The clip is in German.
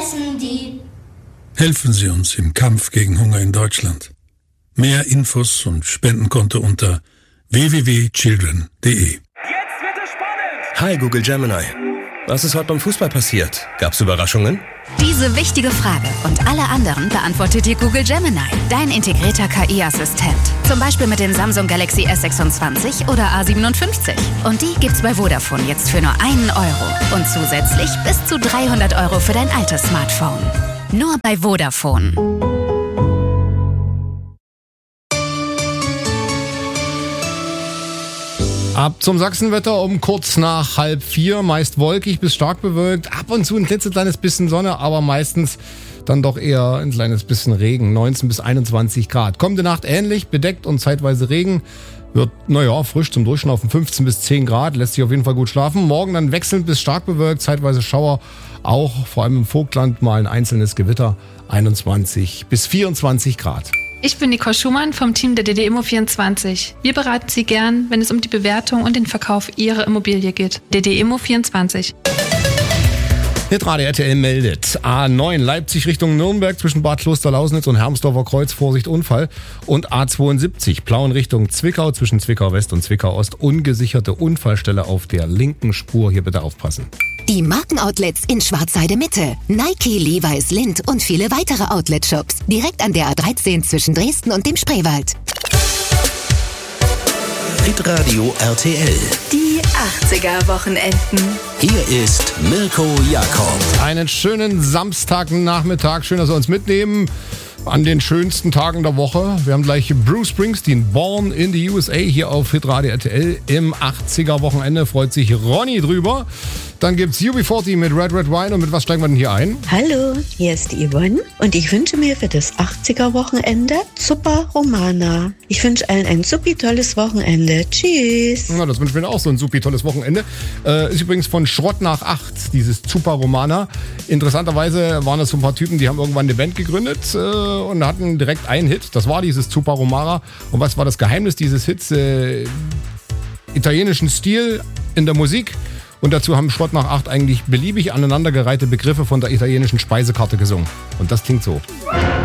essen die. Helfen Sie uns im Kampf gegen Hunger in Deutschland. Mehr Infos und Spendenkonto unter www.children.de. Jetzt wird es spannend! Hi Google Gemini. Was ist heute beim Fußball passiert? Gab's Überraschungen? Diese wichtige Frage und alle anderen beantwortet dir Google Gemini, dein integrierter KI-Assistent. Zum Beispiel mit dem Samsung Galaxy S26 oder A57. Und die gibt's bei Vodafone jetzt für nur €1 und zusätzlich bis zu 300 € für dein altes Smartphone. Nur bei Vodafone. Ab zum Sachsenwetter um kurz nach 3:30, meist wolkig bis stark bewölkt, ab und zu ein klitzekleines bisschen Sonne, aber meistens dann doch eher ein kleines bisschen Regen, 19 bis 21 Grad. Kommende Nacht ähnlich, bedeckt und zeitweise Regen, wird, frisch zum Durchschnaufen, 15 bis 10 Grad, lässt sich auf jeden Fall gut schlafen. Morgen dann wechselnd bis stark bewölkt, zeitweise Schauer, auch vor allem im Vogtland mal ein einzelnes Gewitter, 21 bis 24 Grad. Ich bin Nicole Schumann vom Team der DD-Immo24. Wir beraten Sie gern, wenn es um die Bewertung und den Verkauf Ihrer Immobilie geht. DD-Immo24. Hitradio RTL meldet: A9 Leipzig Richtung Nürnberg zwischen Bad Klosterlausnitz und Hermsdorfer Kreuz, Vorsicht Unfall. Und A72 Plauen Richtung Zwickau zwischen Zwickau West und Zwickau Ost, ungesicherte Unfallstelle auf der linken Spur. Hier bitte aufpassen. Die Markenoutlets in Schwarzheide Mitte. Nike, Levi's, Lindt und viele weitere Outlet-Shops. Direkt an der A13 zwischen Dresden und dem Spreewald. Hitradio RTL. Die 80er-Wochenenden. Hier ist Mirko Jakob. Einen schönen Samstagnachmittag. Schön, dass Sie uns mitnehmen an den schönsten Tagen der Woche. Wir haben gleich Bruce Springsteen, Born in the USA, hier auf Hitradio RTL im 80er-Wochenende. Freut sich Ronny drüber. Dann gibt's UB40 mit Red Red Wine. Und mit was steigen wir denn hier ein? Hallo, hier ist die Yvonne und ich wünsche mir für das 80er-Wochenende Zuppa Romana. Ich wünsche allen ein supi tolles Wochenende. Tschüss. Na, das wünschen wir auch, so ein supi tolles Wochenende. Ist übrigens von Schrott nach 8, dieses Zuppa Romana. Interessanterweise waren das so ein paar Typen, die haben irgendwann eine Band gegründet und hatten direkt einen Hit. Das war dieses Zuppa Romana. Und was war das Geheimnis dieses Hits? Italienischen Stil in der Musik. Und dazu haben Schrott nach 8 eigentlich beliebig aneinandergereihte Begriffe von der italienischen Speisekarte gesungen. Und das klingt so.